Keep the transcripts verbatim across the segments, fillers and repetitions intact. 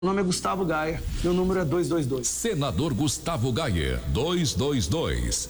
Meu nome é Gustavo Gaia, meu número é dois dois dois. Senador Gustavo Gaia, dois dois dois.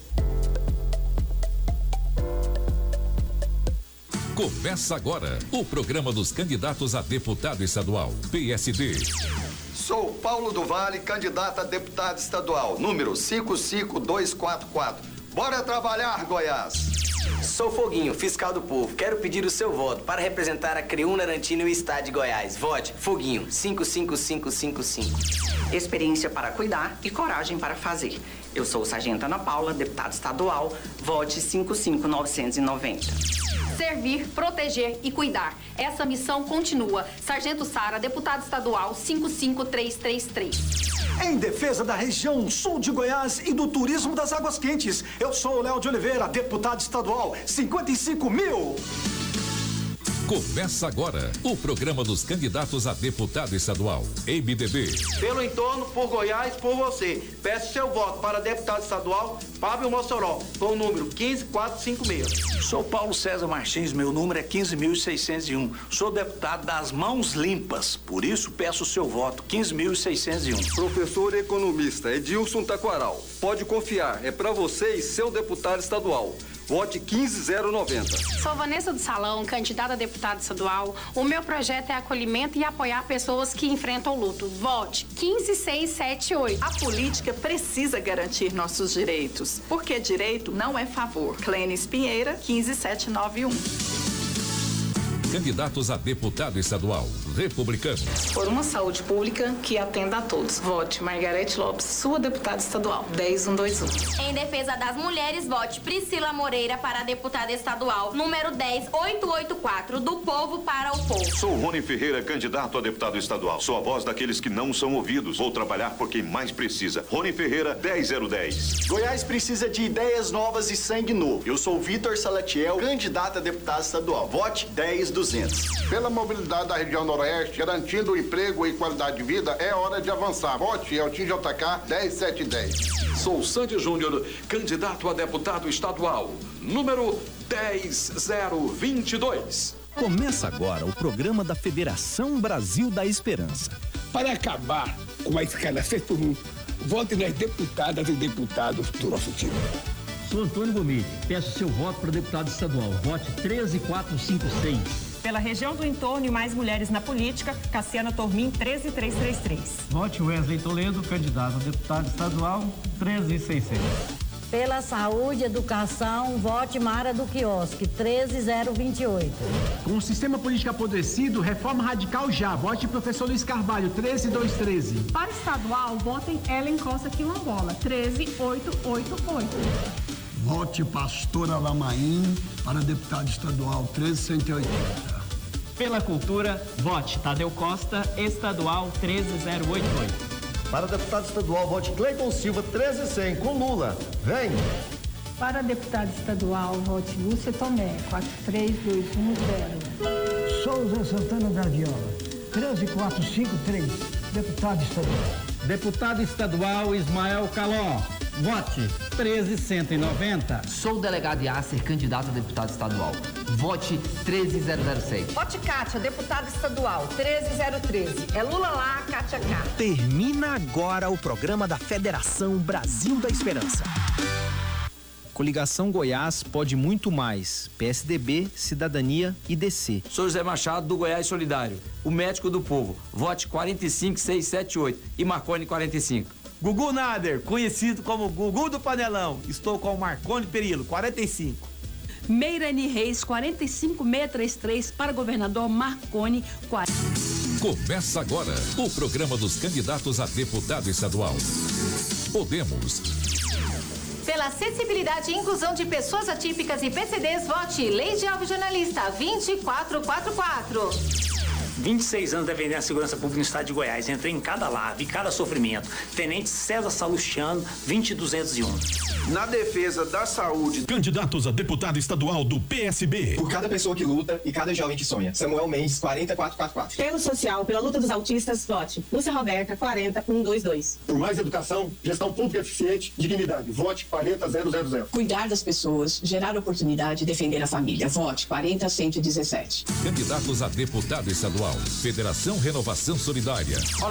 Começa agora o programa dos candidatos a deputado estadual, P S D. Sou Paulo do Vale, candidato a deputado estadual, número cinco cinco dois quatro quatro. Bora trabalhar, Goiás! Sou Foguinho, fiscal do povo. Quero pedir o seu voto para representar a CREU Narantino e o estado de Goiás. Vote Foguinho, cinco cinco cinco cinco cinco. Experiência para cuidar e coragem para fazer. Eu sou Sargento Ana Paula, deputada estadual. Vote cinco cinco nove nove zero. Servir, proteger e cuidar. Essa missão continua. Sargento Sara, deputada estadual, cinco cinco três três três. Em defesa da região sul de Goiás e do turismo das águas quentes, eu sou o Léo de Oliveira, deputado estadual, cinquenta e cinco mil. Começa agora o programa dos candidatos a deputado estadual, M D B. Pelo entorno, por Goiás, por você. Peço seu voto para deputado estadual, Fábio Mossoró, com o número quinze quatro cinco seis. Sou Paulo César Martins, meu número é quinze mil seiscentos e um. Sou deputado das mãos limpas, por isso peço seu voto, quinze mil seiscentos e um. Professor economista Edilson Taquaral, pode confiar, é para você e seu deputado estadual. Vote quinze zero noventa. Sou Vanessa do Salão, candidata a deputada estadual. O meu projeto é acolhimento e apoiar pessoas que enfrentam luto. Vote quinze seis sete oito. A política precisa garantir nossos direitos, porque direito não é favor. Clênis Pinheira, quinze sete nove um. Candidatos a deputado estadual, republicanos. Por uma saúde pública que atenda a todos. Vote Margarete Lopes, sua deputada estadual, dez um dois um. Em defesa das mulheres, vote Priscila Moreira para deputada estadual, número dez oito oito quatro, do povo para o povo. Sou Rony Ferreira, candidato a deputado estadual. Sou a voz daqueles que não são ouvidos. Vou trabalhar por quem mais precisa. Rony Ferreira, dez zero dez. Goiás precisa de ideias novas e sangue novo. Eu sou Vitor Salatiel, candidato a deputado estadual. Vote dez duzentos. Pela mobilidade da região noroeste, garantindo emprego e qualidade de vida, é hora de avançar. Vote Eltim J K, dez sete dez. Sou Sandy Júnior, candidato a deputado estadual, número dez zero vinte e dois. Começa agora o programa da Federação Brasil da Esperança. Para acabar com a escala seis por um, vote nas deputadas e deputados do nosso time. Sou Antônio Gomide, peço seu voto para deputado estadual. Vote treze quatro cinco seis. Pela região do entorno e mais mulheres na política, Cassiana Tormin, treze três três três. Vote Wesley Toledo, candidato a deputado estadual, treze seiscentos. Pela saúde e educação, vote Mara do Quiosque, treze zero vinte e oito. Com o sistema político apodrecido, reforma radical já. Vote professor Luiz Carvalho, treze dois treze. Para estadual, votem Ellen Costa Quilombola, treze oito oito oito. Vote Pastora Lamaim para deputado estadual, treze cento e oitenta. Pela cultura, vote Tadeu Costa, estadual, treze zero oito oito. Para deputado estadual, vote Cleiton Silva, treze cem, com Lula. Vem! Para deputado estadual, vote Lúcia Tomé, quatro três dois um zero. Souza Santana da Viola, treze quatro cinco três, deputado estadual. Deputado estadual Ismael Caló, vote treze cento e noventa. Sou o delegado Yasser, candidato a deputado estadual. Vote treze zero zero seis. Vote Kátia, deputada estadual, treze zero treze. É Lula lá, Kátia cá. Termina agora o programa da Federação Brasil da Esperança. Coligação Goiás pode muito mais. P S D B, Cidadania e D C. Sou José Machado, do Goiás Solidário, o médico do povo. Vote quatro cinco seis sete oito e Marconi quarenta e cinco. Gugu Nader, conhecido como Gugu do Panelão. Estou com o Marconi Perillo, quarenta e cinco. Meirani Reis, quarenta e cinco seis três três, para governador Marconi, quarenta. Começa agora o programa dos candidatos a deputado estadual. Podemos. Pela acessibilidade e inclusão de pessoas atípicas e P C Ds, vote Leide Alves Jornalista, vinte quatro quatro quatro. vinte e seis anos defendendo a segurança pública no estado de Goiás. Entrei em cada lave, em cada sofrimento. Tenente César Salustiano, vinte duzentos e um. Na defesa da saúde. Candidatos a deputado estadual do P S B. Por cada pessoa que luta e cada jovem que sonha. Samuel Mendes, quarenta quatro quatro quatro. Pelo social, pela luta dos autistas, vote Lúcia Roberta, quarenta um dois dois. Por mais educação, gestão pública eficiente, dignidade. Vote quarenta zero zero zero. Cuidar das pessoas, gerar oportunidade e defender a família. Vote quarenta cento e dezessete. Candidatos a deputado estadual. Estadual. Federação Renovação Solidária.